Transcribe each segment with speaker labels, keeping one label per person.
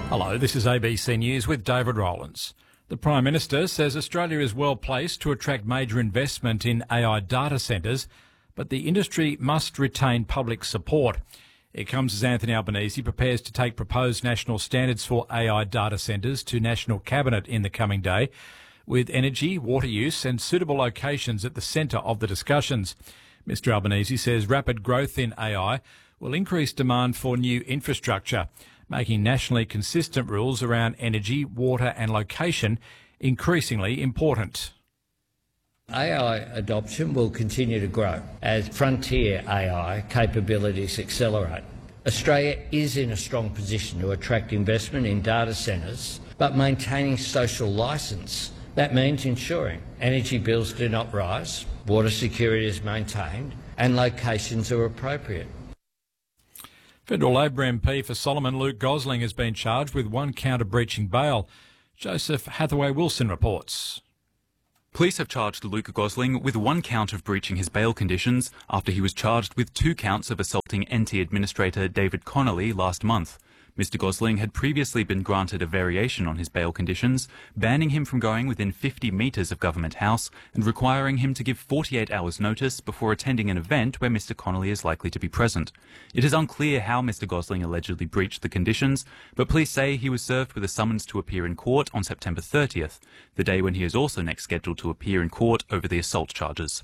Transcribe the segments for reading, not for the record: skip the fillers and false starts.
Speaker 1: Hello, this is ABC News with David Rowlands. The Prime Minister says Australia is well placed to attract major investment in AI data centres, but the industry must retain public support. It comes as Anthony Albanese prepares to take proposed national standards for AI data centres to National Cabinet in the coming day, with energy, water use and suitable locations at the centre of the discussions. Mr Albanese says rapid growth in AI will increase demand for new infrastructure, making nationally consistent rules around energy, water and location increasingly important.
Speaker 2: AI adoption will continue to grow as frontier AI capabilities accelerate. Australia is in a strong position to attract investment in data centres, but maintaining social licence. That means ensuring energy bills do not rise, water security is maintained and locations are appropriate.
Speaker 1: Federal Labor MP for Solomon Luke Gosling has been charged with one count of breaching bail. Joseph Hathaway-Wilson reports.
Speaker 3: Police have charged Luke Gosling with one count of breaching his bail conditions after he was charged with 2 counts of assaulting NT Administrator David Connolly last month. Mr Gosling had previously been granted a variation on his bail conditions, banning him from going within 50 metres of Government House and requiring him to give 48 hours notice before attending an event where Mr Connolly is likely to be present. It is unclear how Mr Gosling allegedly breached the conditions, but police say he was served with a summons to appear in court on September 30th, the day when he is also next scheduled to appear in court over the assault charges.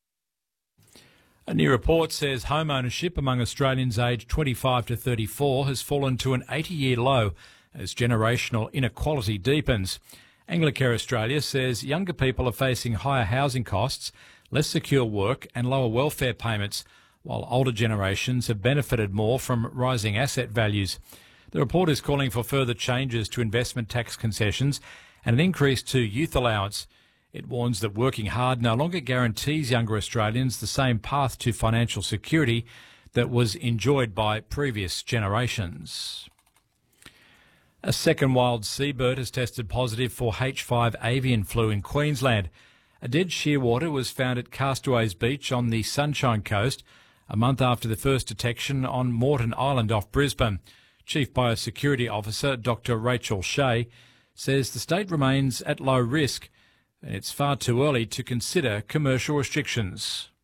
Speaker 1: A new report says home ownership among Australians aged 25 to 34 has fallen to an 80-year low as generational inequality deepens. Anglicare Australia says younger people are facing higher housing costs, less secure work and lower welfare payments, while older generations have benefited more from rising asset values. The report is calling for further changes to investment tax concessions and an increase to youth allowance. It warns that working hard no longer guarantees younger Australians the same path to financial security that was enjoyed by previous generations. A second wild seabird has tested positive for H5 avian flu in Queensland. A dead shearwater was found at Castaways Beach on the Sunshine Coast a month after the first detection on Moreton Island off Brisbane. Chief Biosecurity Officer Dr Rachel Shea says the state remains at low risk and it's far too early to consider commercial restrictions.